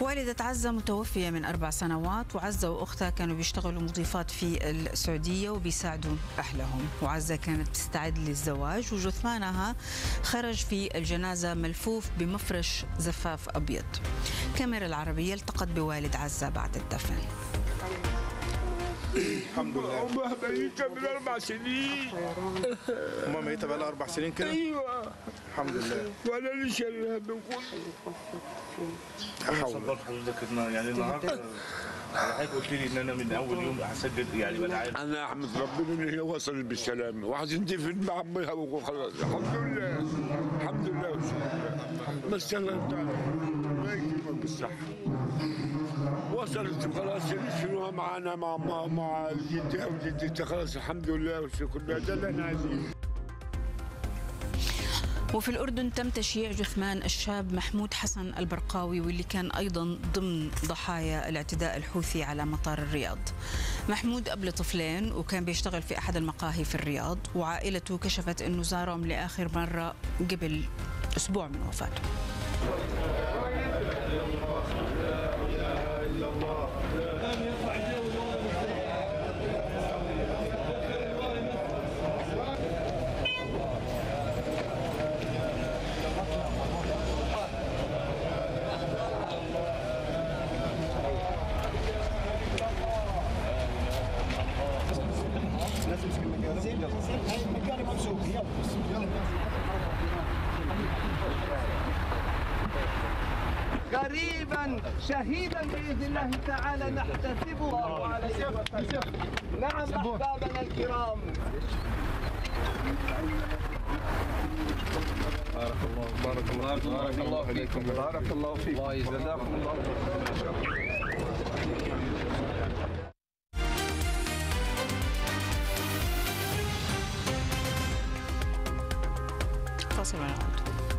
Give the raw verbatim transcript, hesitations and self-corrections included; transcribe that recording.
والدة عزة متوفية من أربع سنوات، وعزة وأختها كانوا بيشتغلوا مضيفات في السعودية وبيساعدوا أهلهم، وعزة كانت تستعد للزواج وجثمانها خرج في الجنازة ملفوف بمفرش زفاف أبيض. كاميرا العربية التقت بوالد عزة بعد الدفن. الحمد لله. أمها ميتة من أربع سنين. أمها ميتة بقى لها أربع سنين كده؟ أيوه. الحمد لله. وأنا اللي شايلها من كله. صبرت حضرتك يعني النهارده حضرتك قلت لي ان انا من اول يوم هسجل يعني بقى عارف. انا احمد ربنا ان هي وصلت بالسلامه وعايزين ندفن مع امها وخلاص. الحمد لله الحمد لله والشكر. بس انا الله يكرمك بالصحه. وصلت خلاص يشيلوها معانا مع مع مع جدتها وجدتها خلاص الحمد لله والشكر لله. ده اللي انا عايزينه. وفي الأردن تم تشييع جثمان الشاب محمود حسن البرقاوي، واللي كان أيضا ضمن ضحايا الاعتداء الحوثي على مطار الرياض. محمود أب لطفلين وكان بيشتغل في أحد المقاهي في الرياض، وعائلته كشفت أنه زارهم لآخر مرة قبل أسبوع من وفاته. قريبا شهيدا باذن الله تعالى نحتسبه. نعم احبابنا الكرام. بارك الله بارك الله بارك الله فيكم بارك الله فيكم جزاكم الله خير. فاصل ونعود.